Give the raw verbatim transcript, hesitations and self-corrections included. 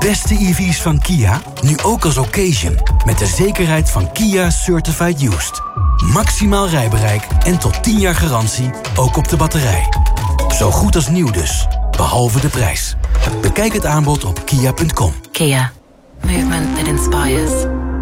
beste E V's van Kia, nu ook als occasion. Met de zekerheid van Kia Certified Used. Maximaal rijbereik en tot tien jaar garantie, ook op de batterij. Zo goed als nieuw dus, behalve de prijs. Bekijk het aanbod op kia punt com. Kia. Movement that inspires.